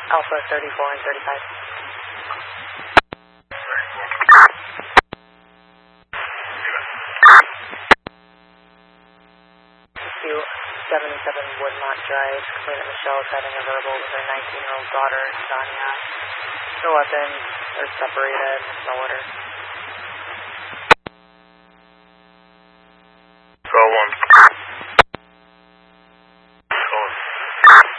Alpha 34 and 35. To 77 Woodmont Drive, complaint that Michelle is having a verbal with her 19-year-old daughter, Sonia. No weapons, they're separated, no order. 12-1.